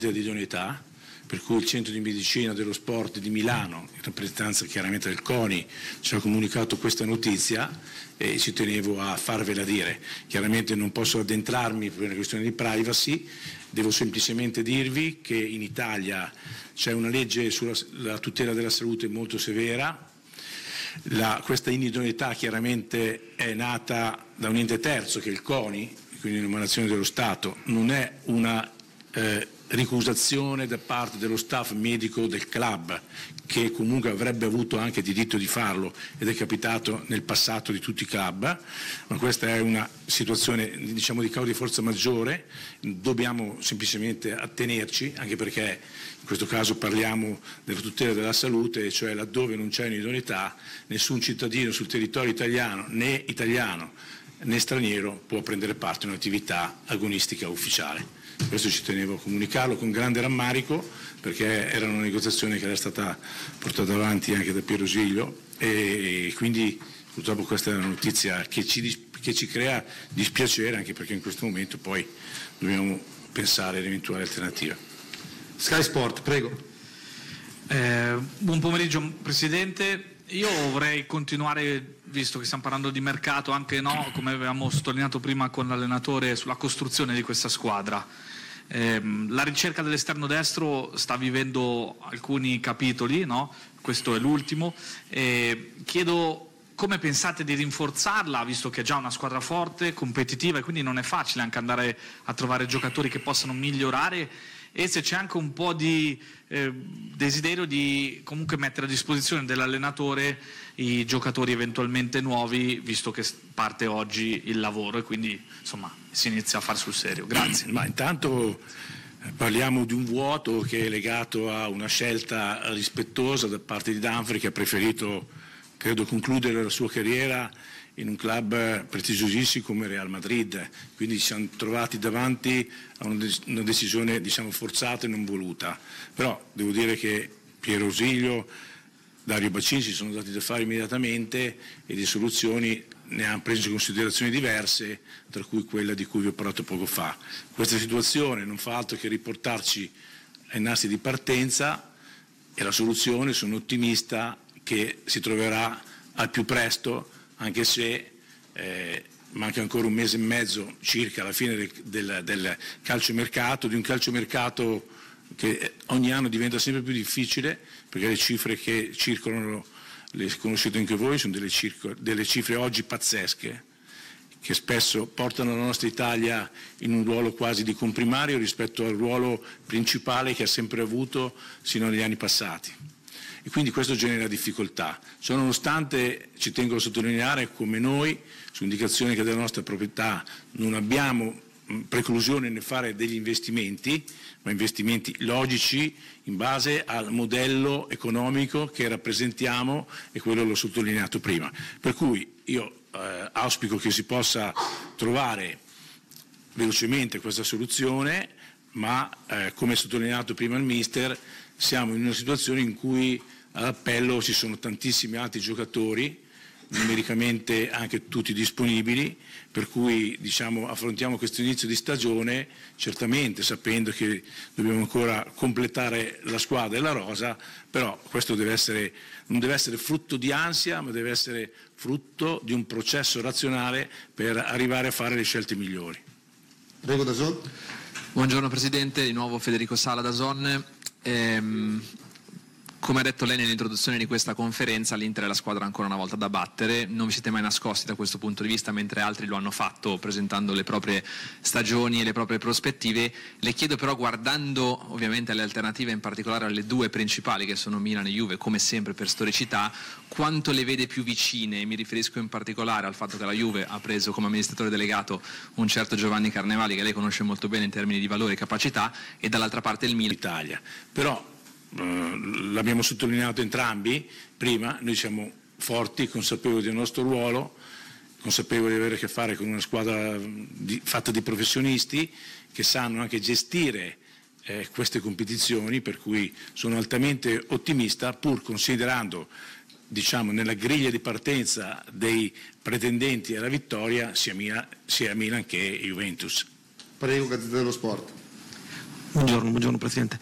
di idoneità, per cui il Centro di Medicina dello Sport di Milano, in rappresentanza chiaramente del CONI, ci ha comunicato questa notizia e ci tenevo a farvela dire. Chiaramente non posso addentrarmi per una questione di privacy, devo semplicemente dirvi che in Italia c'è una legge sulla tutela della salute molto severa. Questa inidoneità chiaramente è nata da un ente terzo che è il CONI, quindi un'emanazione dello Stato, non è una ricusazione da parte dello staff medico del club, che comunque avrebbe avuto anche diritto di farlo ed è capitato nel passato di tutti i club, ma questa è una situazione diciamo di causa di forza maggiore, dobbiamo semplicemente attenerci, anche perché in questo caso parliamo della tutela della salute, cioè laddove non c'è un'idoneità nessun cittadino sul territorio italiano né straniero può prendere parte a un'attività agonistica ufficiale. Questo ci tenevo a comunicarlo con grande rammarico, perché era una negoziazione che era stata portata avanti anche da Piero Giglio e quindi purtroppo questa è una notizia che ci crea dispiacere, anche perché in questo momento poi dobbiamo pensare all'eventuale alternativa. Sky Sport, prego. Buon pomeriggio Presidente. Io vorrei continuare, visto che stiamo parlando di mercato, anche come avevamo sottolineato prima con l'allenatore, sulla costruzione di questa squadra. La ricerca dell'esterno destro sta vivendo alcuni capitoli, no? Questo è l'ultimo. Chiedo come pensate di rinforzarla, visto che è già una squadra forte, competitiva, e quindi non è facile anche andare a trovare giocatori che possano migliorare, e se c'è anche un po' di desiderio di comunque mettere a disposizione dell'allenatore i giocatori eventualmente nuovi, visto che parte oggi il lavoro e quindi insomma si inizia a far sul serio. Grazie. Ma intanto parliamo di un vuoto che è legato a una scelta rispettosa da parte di Danfri, che ha preferito, credo, concludere la sua carriera in un club prestigiosissimo come Real Madrid, quindi ci siamo trovati davanti a una decisione diciamo forzata e non voluta, però devo dire che Piero Giglio, Dario Bacini si sono dati da fare immediatamente e di soluzioni ne hanno preso in considerazioni diverse, tra cui quella di cui vi ho parlato poco fa. Questa situazione non fa altro che riportarci ai nastri di partenza e la soluzione, sono ottimista, che si troverà al più presto, anche se manca ancora un mese e mezzo circa alla fine del calciomercato, di un calciomercato che ogni anno diventa sempre più difficile, perché le cifre che circolano, le conoscete anche voi, sono delle cifre oggi pazzesche, che spesso portano la nostra Italia in un ruolo quasi di comprimario rispetto al ruolo principale che ha sempre avuto sino agli anni passati. E quindi questo genera difficoltà. Ciononostante ci tengo a sottolineare come noi, su indicazione che della nostra proprietà, non abbiamo preclusione nel fare degli investimenti, ma investimenti logici in base al modello economico che rappresentiamo, e quello l'ho sottolineato prima. Per cui io auspico che si possa trovare velocemente questa soluzione, ma come sottolineato prima il Mister, siamo in una situazione in cui all'appello ci sono tantissimi altri giocatori, numericamente anche tutti disponibili, per cui diciamo, affrontiamo questo inizio di stagione certamente sapendo che dobbiamo ancora completare la squadra e la rosa, però questo non deve essere frutto di ansia, ma deve essere frutto di un processo razionale per arrivare a fare le scelte migliori. Prego, DAZN. Buongiorno Presidente, di nuovo Federico Sala, DAZN. Come ha detto lei nell'introduzione di questa conferenza, l'Inter è la squadra ancora una volta da battere, non vi siete mai nascosti da questo punto di vista, mentre altri lo hanno fatto presentando le proprie stagioni e le proprie prospettive. Le chiedo però, guardando ovviamente alle alternative, in particolare alle due principali che sono Milan e Juve, come sempre per storicità, quanto le vede più vicine? Mi riferisco in particolare al fatto che la Juve ha preso come amministratore delegato un certo Giovanni Carnevali, che lei conosce molto bene in termini di valore e capacità, e dall'altra parte il Milan. Italia. Però l'abbiamo sottolineato entrambi prima, noi siamo forti, consapevoli del nostro ruolo, consapevoli di avere a che fare con una squadra fatta di professionisti che sanno anche gestire queste competizioni, per cui sono altamente ottimista, pur considerando, diciamo, nella griglia di partenza dei pretendenti alla vittoria sia Milan che Juventus. Prego, Gazzetta dello Sport. Buongiorno Presidente.